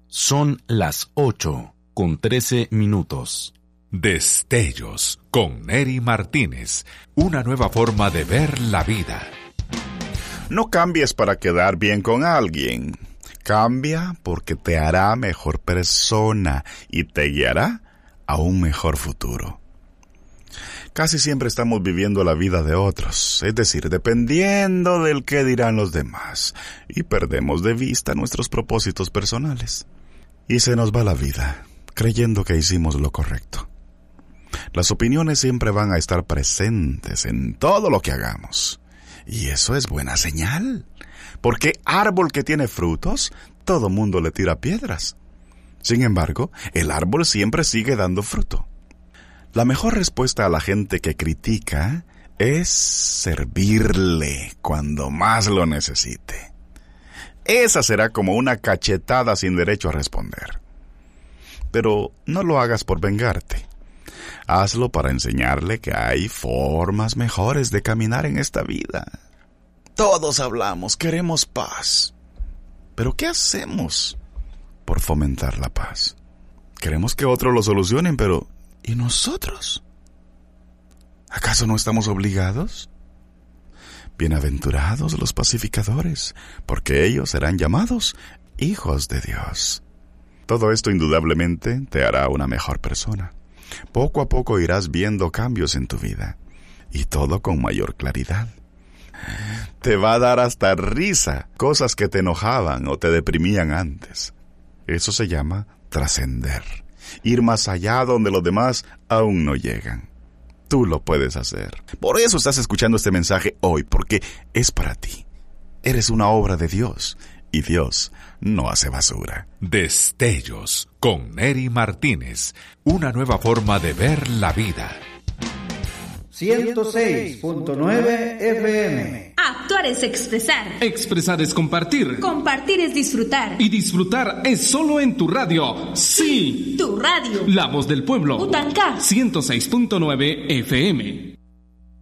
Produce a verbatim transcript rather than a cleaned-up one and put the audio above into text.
Son las ocho con trece minutos. Destellos con Neri Martínez. Una nueva forma de ver la vida. No cambies para quedar bien con alguien. Cambia porque te hará mejor persona y te guiará a un mejor futuro. Casi siempre estamos viviendo la vida de otros, es decir, dependiendo del qué dirán los demás, y perdemos de vista nuestros propósitos personales. Y se nos va la vida, creyendo que hicimos lo correcto. Las opiniones siempre van a estar presentes en todo lo que hagamos. Y eso es buena señal, porque árbol que tiene frutos, todo mundo le tira piedras. Sin embargo, el árbol siempre sigue dando fruto. La mejor respuesta a la gente que critica es servirle cuando más lo necesite. Esa será como una cachetada sin derecho a responder. Pero no lo hagas por vengarte. Hazlo para enseñarle que hay formas mejores de caminar en esta vida. Todos hablamos, queremos paz. ¿Pero qué hacemos por fomentar la paz? Queremos que otros lo solucionen, pero ¿y nosotros? ¿Acaso no estamos obligados? Bienaventurados los pacificadores, porque ellos serán llamados hijos de Dios. Todo esto indudablemente te hará una mejor persona. Poco a poco irás viendo cambios en tu vida, y todo con mayor claridad. Te va a dar hasta risa cosas que te enojaban o te deprimían antes. Eso se llama trascender, ir más allá donde los demás aún no llegan. Tú lo puedes hacer. Por eso estás escuchando este mensaje hoy, porque es para ti. Eres una obra de Dios, y Dios no hace basura. Destellos con Neri Martínez. Una nueva forma de ver la vida. ciento seis punto nueve F M. Actuar es expresar. Expresar es compartir. Compartir es disfrutar. Y disfrutar es solo en tu radio. Sí. Tu radio. La voz del pueblo. Utancá. ciento seis punto nueve F M.